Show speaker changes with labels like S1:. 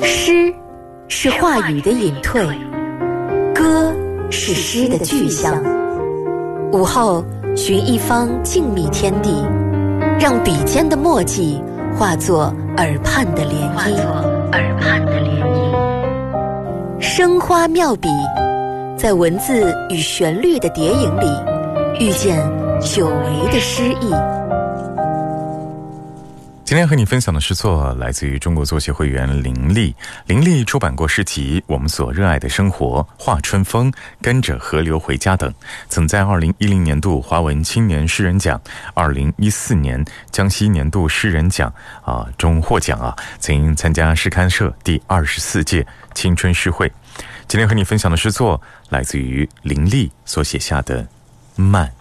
S1: 诗是话语的隐退，歌是诗的具象。午后寻一方静谧天地，让笔尖的墨迹化作耳畔的涟漪。生花妙笔，在文字与旋律的叠影里，遇见久违的诗意。
S2: 今天和你分享的诗作来自于中国作协会员林丽。林丽出版过诗集《我们所热爱的生活》、《画春风》、《跟着河流回家》等，曾在2010年度华文青年诗人奖、2014年江西年度诗人奖中获奖曾参加诗刊社第24届青春诗会。今天和你分享的诗作来自于林丽所写下的《慢》。